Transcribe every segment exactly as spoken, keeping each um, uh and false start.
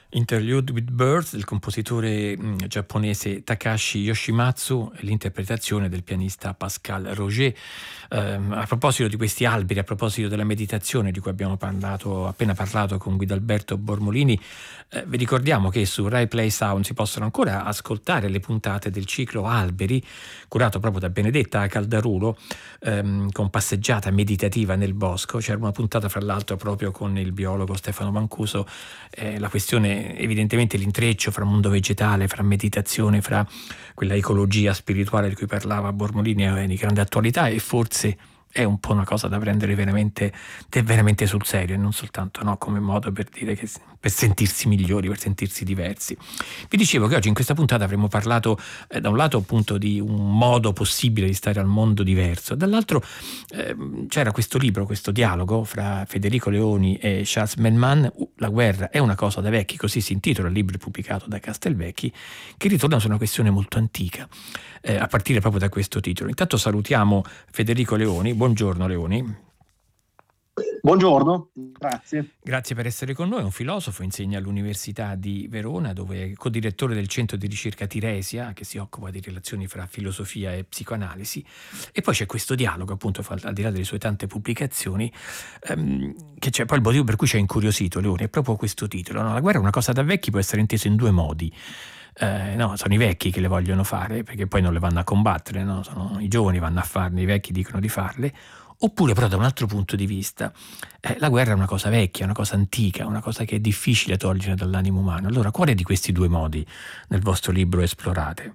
Interlude with Birds del compositore mh, giapponese Takashi Yoshimatsu, l'interpretazione del pianista Pascal Roger. Ehm, a proposito di questi alberi, a proposito della meditazione di cui abbiamo parlato, appena parlato con Guidalberto Bormolini, eh, vi ricordiamo che su Rai Play Sound si possono ancora ascoltare le puntate del ciclo Alberi, curato proprio da Benedetta Caldarulo, ehm, con passeggiata meditativa nel bosco. C'era una puntata fra l'altro proprio con il biologo Stefano Mancuso, eh, la questione evidentemente l'intreccio fra mondo vegetale, fra meditazione, fra quella ecologia spirituale di cui parlava Bormolini è di grande attualità e forse è un po' una cosa da prendere veramente, veramente sul serio e non soltanto, no, come modo per dire che per sentirsi migliori, per sentirsi diversi. Vi dicevo che oggi in questa puntata avremmo parlato eh, da un lato appunto di un modo possibile di stare al mondo diverso, dall'altro eh, c'era questo libro, questo dialogo fra Federico Leoni e Charles Mellman, La guerra è una cosa da vecchi, così si intitola il libro pubblicato da Castelvecchi, che ritorna su una questione molto antica, eh, a partire proprio da questo titolo. Intanto salutiamo Federico Leoni. Buongiorno Leoni. Buongiorno, grazie. Grazie per essere con noi, è un filosofo, insegna all'Università di Verona, dove è codirettore del centro di ricerca Tiresia, che si occupa di relazioni fra filosofia e psicoanalisi. E poi c'è questo dialogo, appunto, al di là delle sue tante pubblicazioni, ehm, che c'è poi il motivo per cui ci ha incuriosito Leone, è proprio questo titolo, no? La guerra è una cosa da vecchi, può essere inteso in due modi. Eh, no, sono i vecchi che le vogliono fare, perché poi non le vanno a combattere, no? Sono i giovani vanno a farle, i vecchi dicono di farle. Oppure però da un altro punto di vista, eh, la guerra è una cosa vecchia, una cosa antica, una cosa che è difficile togliere dall'animo umano. Allora, quale di questi due modi nel vostro libro esplorate?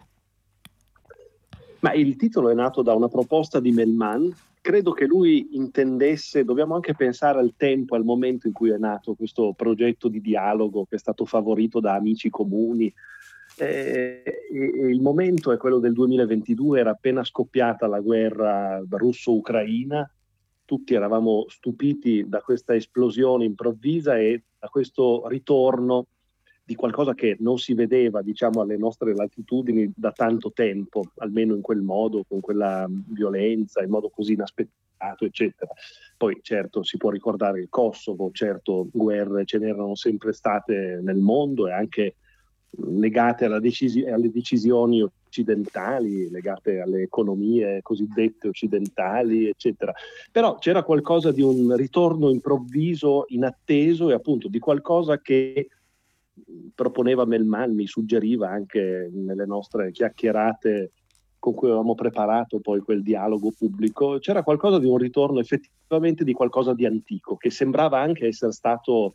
Ma il titolo è nato da una proposta di Mellman. Credo che lui intendesse, dobbiamo anche pensare al tempo, al momento in cui è nato questo progetto di dialogo che è stato favorito da amici comuni. Eh, e, e il momento è quello del duemilaventidue, era appena scoppiata la guerra russo-ucraina, tutti eravamo stupiti da questa esplosione improvvisa e da questo ritorno di qualcosa che non si vedeva, diciamo, alle nostre latitudini da tanto tempo, almeno in quel modo, con quella violenza, in modo così inaspettato, eccetera. Poi certo si può ricordare il Kosovo, certo guerre ce n'erano sempre state nel mondo e anche legate alla decisi- alle decisioni occidentali, legate alle economie cosiddette occidentali, eccetera. Però c'era qualcosa di un ritorno improvviso, inatteso e appunto di qualcosa che proponeva Mellman, mi suggeriva anche nelle nostre chiacchierate con cui avevamo preparato poi quel dialogo pubblico, c'era qualcosa di un ritorno effettivamente di qualcosa di antico, che sembrava anche essere stato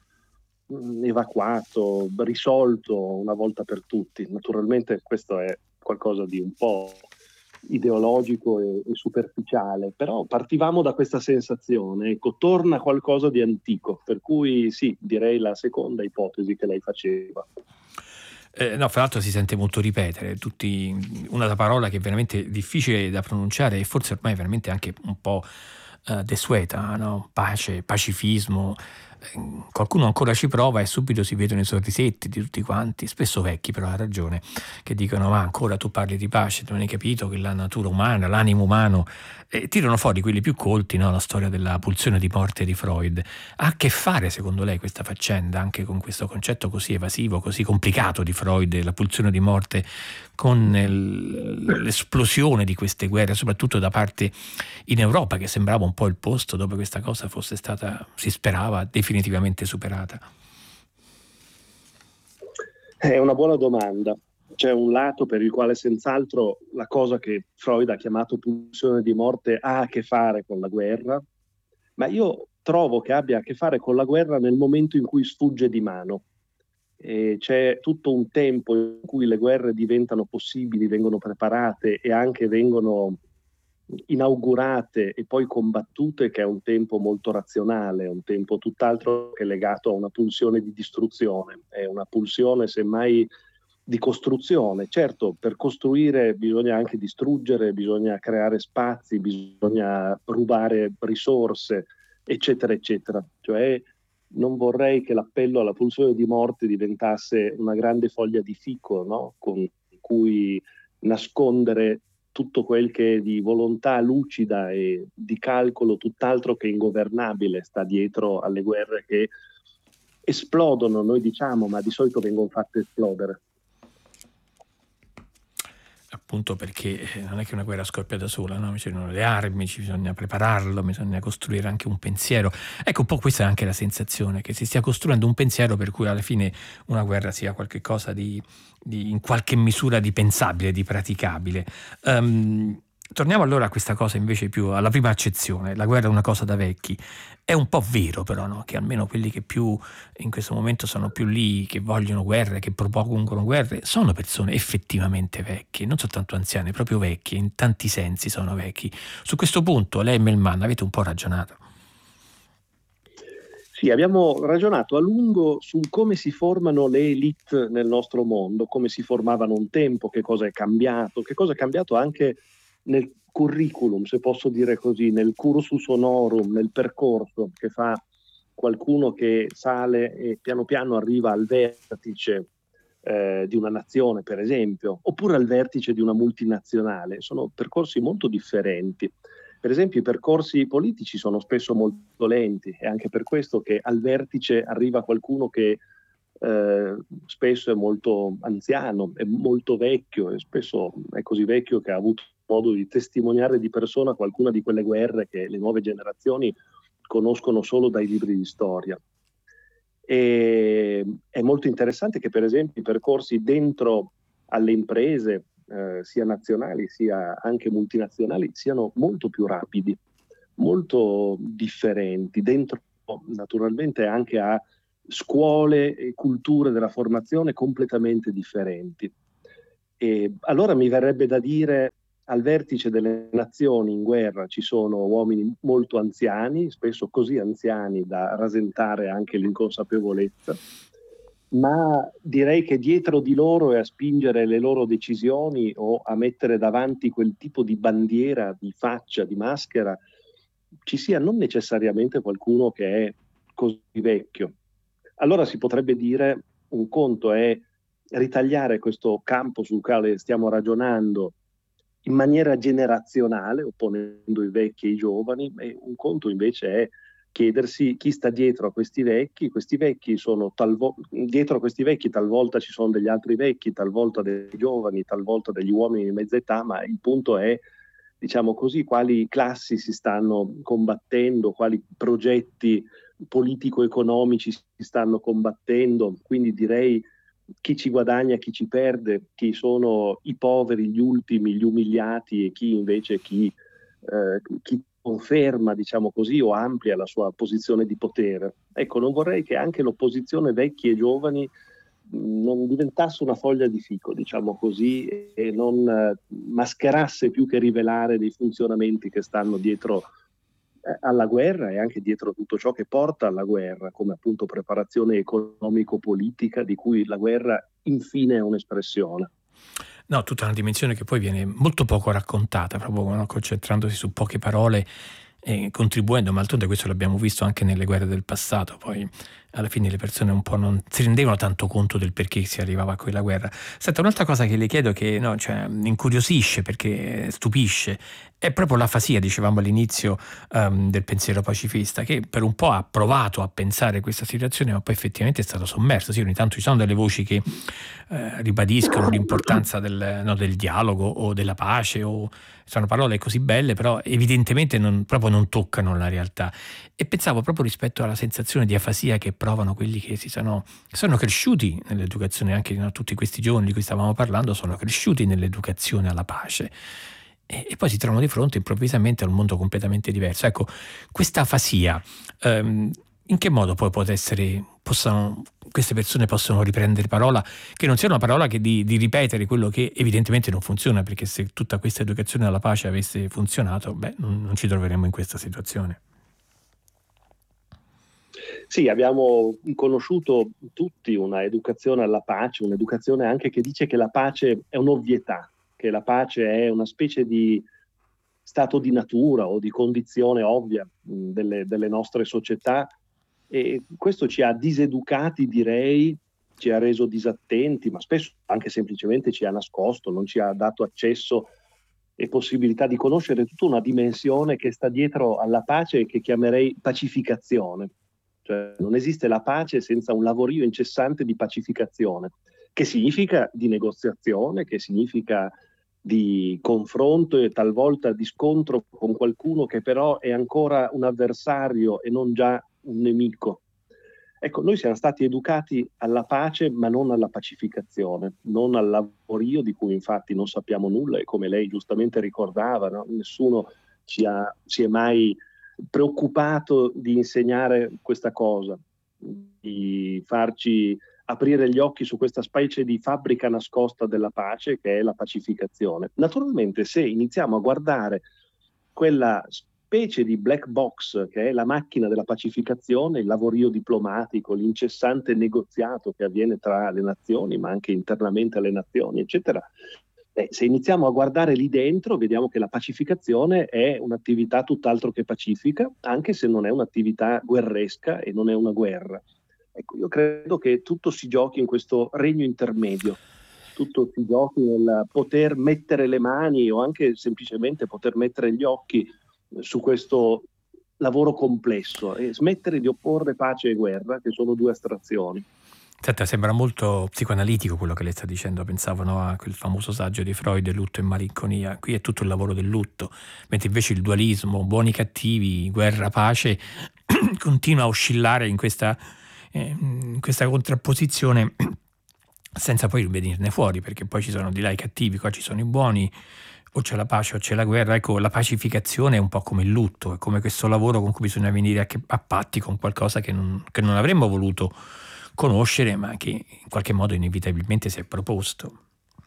evacuato, risolto una volta per tutti. Naturalmente questo è qualcosa di un po' ideologico e, e superficiale, però partivamo da questa sensazione, ecco, torna qualcosa di antico, per cui sì, direi la seconda ipotesi che lei faceva. Eh, no, fra l'altro si sente molto ripetere, tutti, una parola che è veramente difficile da pronunciare e forse ormai è veramente anche un po' eh, desueta, no? Pace, pacifismo. Qualcuno ancora ci prova e subito si vedono i sorrisetti di tutti quanti, spesso vecchi però ha ragione, che dicono ma ancora tu parli di pace, non hai capito che la natura umana, l'animo umano, e tirano fuori quelli più colti, no? La storia della pulsione di morte di Freud. Ha a che fare secondo lei questa faccenda anche con questo concetto così evasivo, così complicato di Freud, la pulsione di morte, con l'esplosione di queste guerre, soprattutto da parte in Europa, che sembrava un po' il posto dove questa cosa fosse stata, si sperava, definitivamente superata? È una buona domanda. C'è un lato per il quale senz'altro la cosa che Freud ha chiamato pulsione di morte ha a che fare con la guerra, ma io trovo che abbia a che fare con la guerra nel momento in cui sfugge di mano. E c'è tutto un tempo in cui le guerre diventano possibili, vengono preparate e anche vengono inaugurate e poi combattute, che è un tempo molto razionale, un tempo tutt'altro che legato a una pulsione di distruzione, è una pulsione semmai di costruzione. Certo, per costruire bisogna anche distruggere, bisogna creare spazi, bisogna rubare risorse, eccetera, eccetera. Cioè non vorrei che l'appello alla pulsione di morte diventasse una grande foglia di fico, no? Con cui nascondere tutto quel che di volontà lucida e di calcolo tutt'altro che ingovernabile sta dietro alle guerre che esplodono, noi diciamo, ma di solito vengono fatte esplodere. Appunto perché non è che una guerra scoppia da sola, no? Ci sono le armi, ci bisogna prepararlo, bisogna costruire anche un pensiero. Ecco, un po' questa è anche la sensazione, che si stia costruendo un pensiero per cui alla fine una guerra sia qualcosa di, di in qualche misura di pensabile, di praticabile. Um, Torniamo allora a questa cosa invece più alla prima accezione, la guerra è una cosa da vecchi. È un po' vero però, no? Che almeno quelli che più in questo momento sono più lì, che vogliono guerre, che propongono guerre, sono persone effettivamente vecchie, non soltanto anziane, proprio vecchie, in tanti sensi sono vecchi. Su questo punto lei e Melman avete un po' ragionato. Sì, abbiamo ragionato a lungo su come si formano le elite nel nostro mondo, come si formavano un tempo, che cosa è cambiato, che cosa è cambiato anche nel curriculum, se posso dire così, nel cursus honorum, nel percorso che fa qualcuno che sale e piano piano arriva al vertice eh, di una nazione, per esempio, oppure al vertice di una multinazionale. Sono percorsi molto differenti. Per esempio, i percorsi politici sono spesso molto lenti, è anche per questo che al vertice arriva qualcuno che eh, spesso è molto anziano, è molto vecchio, e spesso è così vecchio che ha avuto modo di testimoniare di persona qualcuna di quelle guerre che le nuove generazioni conoscono solo dai libri di storia. E è molto interessante che, per esempio, i percorsi dentro alle imprese, eh, sia nazionali sia anche multinazionali, siano molto più rapidi, molto differenti, dentro naturalmente anche a scuole e culture della formazione completamente differenti. E allora mi verrebbe da dire, al vertice delle nazioni in guerra ci sono uomini molto anziani, spesso così anziani da rasentare anche l'inconsapevolezza, ma direi che dietro di loro e a spingere le loro decisioni o a mettere davanti quel tipo di bandiera, di faccia, di maschera, ci sia non necessariamente qualcuno che è così vecchio. Allora si potrebbe dire, un conto è ritagliare questo campo sul quale stiamo ragionando in maniera generazionale, opponendo i vecchi e i giovani, e un conto invece è chiedersi chi sta dietro a questi vecchi. Questi vecchi sono talvolta, dietro a questi vecchi talvolta ci sono degli altri vecchi, talvolta dei giovani, talvolta degli uomini di mezza età, ma il punto è, diciamo così, quali classi si stanno combattendo, quali progetti politico-economici si stanno combattendo. Quindi direi chi ci guadagna, chi ci perde, chi sono i poveri, gli ultimi, gli umiliati, e chi invece chi, eh, chi conferma, diciamo così, o amplia la sua posizione di potere. Ecco, non vorrei che anche l'opposizione vecchi e giovani non diventasse una foglia di fico, diciamo così, e non eh, mascherasse più che rivelare dei funzionamenti che stanno dietro eh, alla guerra e anche dietro tutto ciò che porta alla guerra, come appunto preparazione economico-politica, di cui la guerra infine è un'espressione. No, tutta una dimensione che poi viene molto poco raccontata, proprio no, concentrandosi su poche parole e contribuendo, ma d'altronde questo l'abbiamo visto anche nelle guerre del passato. Poi alla fine le persone un po' non si rendevano tanto conto del perché si arrivava a quella guerra. Senta, un'altra cosa che le chiedo, che no, cioè, incuriosisce perché stupisce, è proprio l'afasia, dicevamo all'inizio, um, del pensiero pacifista, che per un po' ha provato a pensare questa situazione, ma poi effettivamente è stato sommerso. Sì, ogni tanto ci sono delle voci che eh, ribadiscono l'importanza del, no, del dialogo o della pace, o sono parole così belle, però evidentemente non, proprio non toccano la realtà. E pensavo proprio rispetto alla sensazione di afasia che provano quelli che si sono, sono cresciuti nell'educazione, anche no, tutti questi giovani di cui stavamo parlando sono cresciuti nell'educazione alla pace. E, e poi si trovano di fronte improvvisamente a un mondo completamente diverso. Ecco, questa afasia, ehm, in che modo poi può essere, possano, queste persone possono riprendere parola, che non sia una parola che di, di ripetere quello che evidentemente non funziona, perché se tutta questa educazione alla pace avesse funzionato, beh, non, non ci troveremmo in questa situazione. Sì, abbiamo conosciuto tutti una educazione alla pace, un'educazione anche che dice che la pace è un'ovvietà, che la pace è una specie di stato di natura o di condizione ovvia mh, delle, delle nostre società, e questo ci ha diseducati, direi, ci ha reso disattenti, ma spesso anche semplicemente ci ha nascosto, non ci ha dato accesso e possibilità di conoscere tutta una dimensione che sta dietro alla pace e che chiamerei pacificazione. Cioè, non esiste la pace senza un lavorio incessante di pacificazione, che significa di negoziazione, che significa di confronto e talvolta di scontro con qualcuno che però è ancora un avversario e non già un nemico. Ecco, noi siamo stati educati alla pace ma non alla pacificazione, non al lavorio di cui infatti non sappiamo nulla, e come lei giustamente ricordava, no? Nessuno ci ha, si è mai preoccupato di insegnare questa cosa, di farci aprire gli occhi su questa specie di fabbrica nascosta della pace che è la pacificazione. Naturalmente, se iniziamo a guardare quella specie di black box che è la macchina della pacificazione, il lavorio diplomatico, l'incessante negoziato che avviene tra le nazioni, ma anche internamente alle nazioni, eccetera, beh, se iniziamo a guardare lì dentro, vediamo che la pacificazione è un'attività tutt'altro che pacifica, anche se non è un'attività guerresca e non è una guerra. Ecco, io credo che tutto si giochi in questo regno intermedio, tutto si giochi nel poter mettere le mani o anche semplicemente poter mettere gli occhi su questo lavoro complesso e smettere di opporre pace e guerra, che sono due astrazioni. Senta, sembra molto psicoanalitico quello che lei sta dicendo, pensavo, no, a quel famoso saggio di Freud, Lutto e malinconia. Qui è tutto il lavoro del lutto, mentre invece il dualismo, buoni cattivi, guerra, pace, continua a oscillare in questa, eh, in questa contrapposizione senza poi venirne fuori, perché poi ci sono di là i cattivi, qua ci sono i buoni, o c'è la pace o c'è la guerra. Ecco, la pacificazione è un po' come il lutto, è come questo lavoro con cui bisogna venire a, che, a patti con qualcosa che non, che non avremmo voluto conoscere, ma che in qualche modo inevitabilmente si è proposto.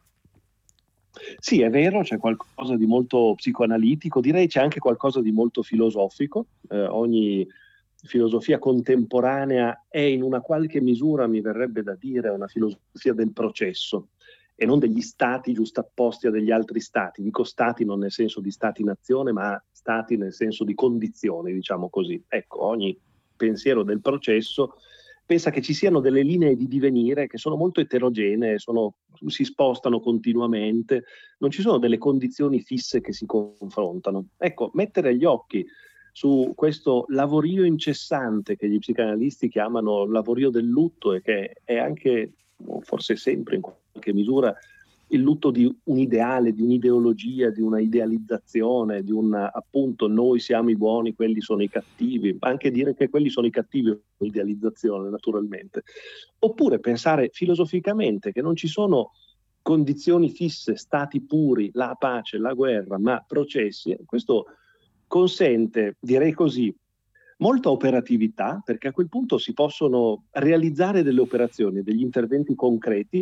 Sì, è vero, c'è qualcosa di molto psicoanalitico, direi c'è anche qualcosa di molto filosofico. Eh, ogni filosofia contemporanea è in una qualche misura, mi verrebbe da dire, una filosofia del processo e non degli stati giustapposti a degli altri stati. Dico stati non nel senso di stati-nazione, ma stati nel senso di condizioni, diciamo così. Ecco, ogni pensiero del processo pensa che ci siano delle linee di divenire che sono molto eterogenee, sono, si spostano continuamente, non ci sono delle condizioni fisse che si confrontano. Ecco, mettere gli occhi su questo lavorio incessante che gli psicanalisti chiamano lavorio del lutto e che è anche, forse sempre in qualche misura, il lutto di un ideale, di un'ideologia, di una idealizzazione, di un appunto noi siamo i buoni, quelli sono i cattivi, anche dire che quelli sono i cattivi è un'idealizzazione naturalmente. Oppure pensare filosoficamente che non ci sono condizioni fisse, stati puri, la pace, la guerra, ma processi. Questo consente, direi così, molta operatività, perché a quel punto si possono realizzare delle operazioni, degli interventi concreti,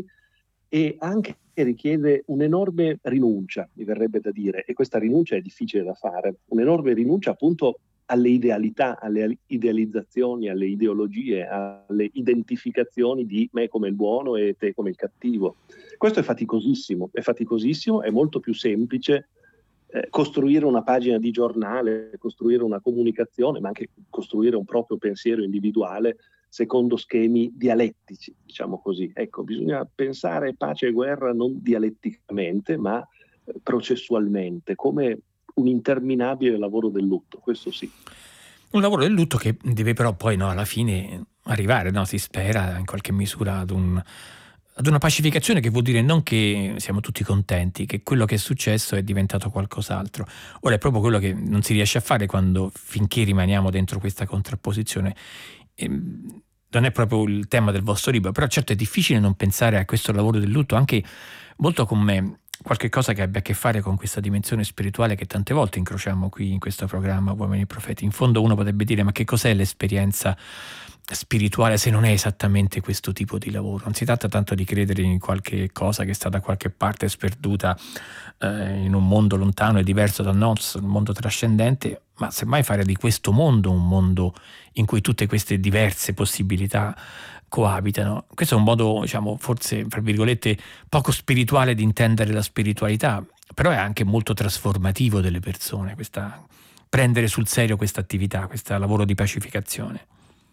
e anche richiede un'enorme rinuncia, mi verrebbe da dire, e questa rinuncia è difficile da fare, un'enorme rinuncia appunto alle idealità, alle idealizzazioni, alle ideologie, alle identificazioni di me come il buono e te come il cattivo. Questo è faticosissimo, è faticosissimo, è molto più semplice eh, costruire una pagina di giornale, costruire una comunicazione, ma anche costruire un proprio pensiero individuale secondo schemi dialettici, diciamo così. Ecco, bisogna pensare pace e guerra non dialetticamente, ma eh, processualmente, come un interminabile lavoro del lutto, questo sì. Un lavoro del lutto che deve però poi, no, alla fine arrivare, no, si spera in qualche misura ad un ad una pacificazione, che vuol dire non che siamo tutti contenti, che quello che è successo è diventato qualcos'altro. Ora è proprio quello che non si riesce a fare quando finché rimaniamo dentro questa contrapposizione. E non è proprio il tema del vostro libro, però certo è difficile non pensare a questo lavoro del lutto anche molto come qualche cosa che abbia a che fare con questa dimensione spirituale che tante volte incrociamo qui in questo programma Uomini e Profeti. In fondo uno potrebbe dire: ma che cos'è l'esperienza spirituale se non è esattamente questo tipo di lavoro? Non si tratta tanto di credere in qualche cosa che sta da qualche parte sperduta eh, in un mondo lontano e diverso dal nostro, un mondo trascendente, ma semmai fare di questo mondo un mondo in cui tutte queste diverse possibilità coabitano. Questo è un modo, diciamo, forse, tra virgolette, poco spirituale di intendere la spiritualità, però è anche molto trasformativo delle persone, questa, prendere sul serio questa attività, questo lavoro di pacificazione.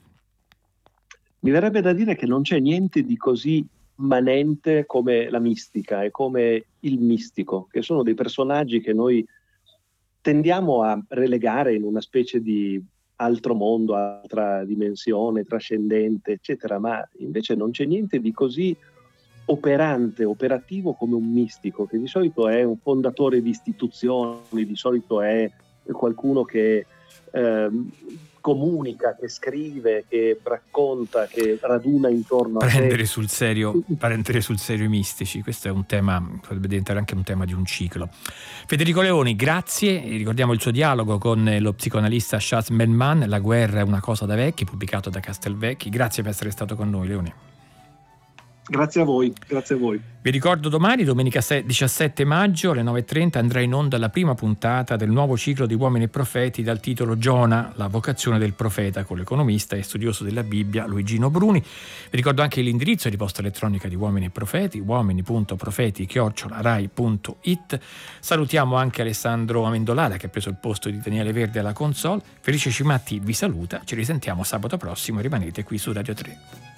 Mi verrebbe da dire che non c'è niente di così manente come la mistica e come il mistico, che sono dei personaggi che noi tendiamo a relegare in una specie di altro mondo, altra dimensione trascendente, eccetera, ma invece non c'è niente di così operante, operativo come un mistico, che di solito è un fondatore di istituzioni, di solito è qualcuno che eh, comunica, che scrive, che racconta, che raduna intorno a prendere sé. sul serio, prendere sul serio i mistici. Questo è un tema, potrebbe diventare anche un tema di un ciclo. Federico Leoni, grazie. Ricordiamo il suo dialogo con lo psicoanalista Charles Melman, La guerra è una cosa da vecchi, pubblicato da Castelvecchi. Grazie per essere stato con noi, Leoni. Grazie a voi, grazie a voi. Vi ricordo domani, domenica diciassette maggio alle nove e trenta, andrà in onda la prima puntata del nuovo ciclo di Uomini e Profeti dal titolo Giona, la vocazione del profeta, con l'economista e studioso della Bibbia Luigino Bruni. Vi ricordo anche l'indirizzo di posta elettronica di Uomini e Profeti, uomini punto profeti chiocciola rai punto it. Salutiamo anche Alessandro Amendolara, che ha preso il posto di Daniele Verde alla console. Felice Cimatti vi saluta, ci risentiamo sabato prossimo, rimanete qui su Radio tre.